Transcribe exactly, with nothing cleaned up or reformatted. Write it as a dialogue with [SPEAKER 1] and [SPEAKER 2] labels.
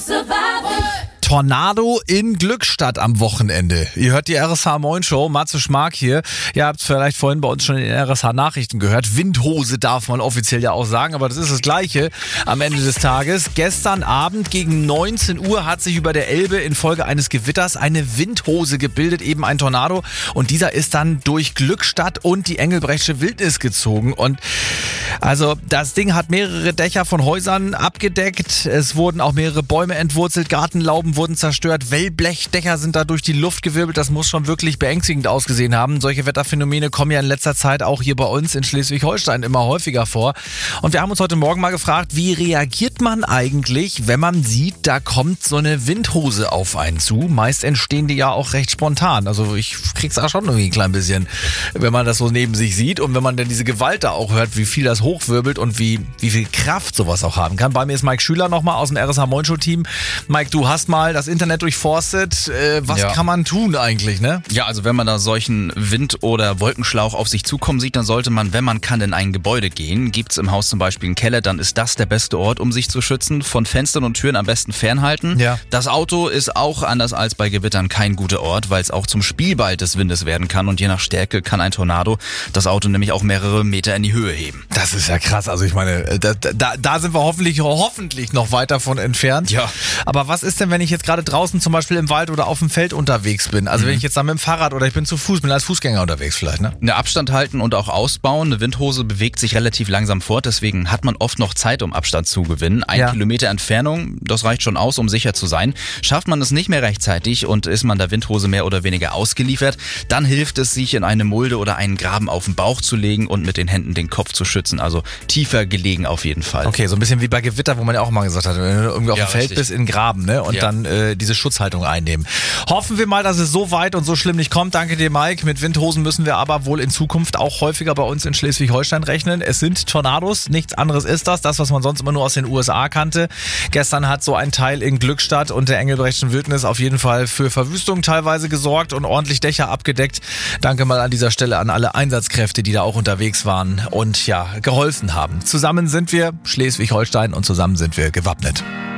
[SPEAKER 1] Tornado in Glückstadt am Wochenende. Ihr hört die R S H Moin Show, Matze Schmark hier. Ihr habt es vielleicht vorhin bei uns schon in den R S H Nachrichten gehört. Windhose darf man offiziell ja auch sagen, aber das ist das Gleiche am Ende des Tages. Gestern Abend gegen neunzehn Uhr hat sich über der Elbe infolge eines Gewitters eine Windhose gebildet, eben ein Tornado. Und dieser ist dann durch Glückstadt und die Engelbrechtsche Wildnis gezogen. Und also das Ding hat mehrere Dächer von Häusern abgedeckt. Es wurden auch mehrere Bäume entwurzelt, Gartenlauben wurden zerstört, Wellblechdächer sind da durch die Luft gewirbelt. Das muss schon wirklich beängstigend ausgesehen haben. Solche Wetterphänomene kommen ja in letzter Zeit auch hier bei uns in Schleswig-Holstein immer häufiger vor. Und wir haben uns heute Morgen mal gefragt, wie reagiert man eigentlich, wenn man sieht, da kommt so eine Windhose auf einen zu? Meist entstehen die ja auch recht spontan. Also ich krieg's auch schon irgendwie ein klein bisschen, wenn man das so neben sich sieht und wenn man dann diese Gewalt da auch hört, wie viel das hochwirbelt und wie, wie viel Kraft sowas auch haben kann. Bei mir ist Mike Schüler nochmal aus dem R S H Moin Show Team. Mike, du hast mal das Internet durchforstet. Äh, was
[SPEAKER 2] ja.
[SPEAKER 1] kann man tun eigentlich, ne?
[SPEAKER 2] Ja, also wenn man da solchen Wind- oder Wolkenschlauch auf sich zukommen sieht, dann sollte man, wenn man kann, in ein Gebäude gehen. Gibt's im Haus zum Beispiel einen Keller, dann ist das der beste Ort, um sich zu schützen. Von Fenstern und Türen am besten fernhalten.
[SPEAKER 1] Ja.
[SPEAKER 2] Das Auto ist auch anders als bei Gewittern kein guter Ort, weil es auch zum Spielball des Windes werden kann. Und je nach Stärke kann ein Tornado das Auto nämlich auch mehrere Meter in die Höhe heben.
[SPEAKER 1] Das ist ja krass. Also ich meine, da, da, da sind wir hoffentlich, hoffentlich noch weit davon entfernt.
[SPEAKER 2] Ja.
[SPEAKER 1] Aber was ist denn, wenn ich jetzt gerade draußen zum Beispiel im Wald oder auf dem Feld unterwegs bin? Also mhm. wenn ich jetzt da mit dem Fahrrad oder ich bin zu Fuß, bin als Fußgänger unterwegs vielleicht, ne?
[SPEAKER 2] Eine Abstand halten und auch ausbauen. Eine Windhose bewegt sich relativ langsam fort, deswegen hat man oft noch Zeit, um Abstand zu gewinnen. Ein
[SPEAKER 1] ja.
[SPEAKER 2] Kilometer Entfernung, das reicht schon aus, um sicher zu sein. Schafft man es nicht mehr rechtzeitig und ist man der Windhose mehr oder weniger ausgeliefert, dann hilft es, sich in eine Mulde oder einen Graben auf den Bauch zu legen und mit den Händen den Kopf zu schützen. Also tiefer gelegen auf jeden Fall.
[SPEAKER 1] Okay, so ein bisschen wie bei Gewitter, wo man ja auch mal gesagt hat, wenn du irgendwie auf
[SPEAKER 2] ja,
[SPEAKER 1] dem Feld
[SPEAKER 2] richtig.
[SPEAKER 1] bist, in den Graben, ne? Und
[SPEAKER 2] ja.
[SPEAKER 1] dann äh, diese Schutzhaltung einnehmen. Hoffen wir mal, dass es so weit und so schlimm nicht kommt. Danke dir, Mike. Mit Windhosen müssen wir aber wohl in Zukunft auch häufiger bei uns in Schleswig-Holstein rechnen. Es sind Tornados, nichts anderes ist das. Das, was man sonst immer nur aus den U S A kannte. Gestern hat so ein Teil in Glückstadt und der Engelbrechtschen Wildnis auf jeden Fall für Verwüstung teilweise gesorgt und ordentlich Dächer abgedeckt. Danke mal an dieser Stelle an alle Einsatzkräfte, die da auch unterwegs waren und ja, geholfen haben. Zusammen sind wir Schleswig-Holstein und zusammen sind wir gewappnet.